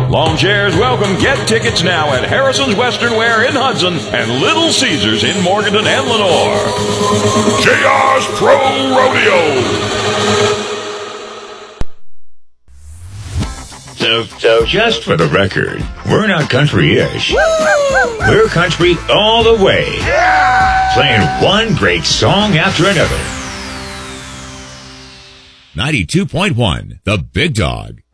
Lawn Chairs welcome. Get tickets now at Harrison's Western Wear in Hudson and Little Caesars in Morganton and Lenore. JR's Pro Rodeo. So just for the record, we're not country-ish. We're country all the way. Yeah! Playing one great song after another. 92.1, The Big Dog.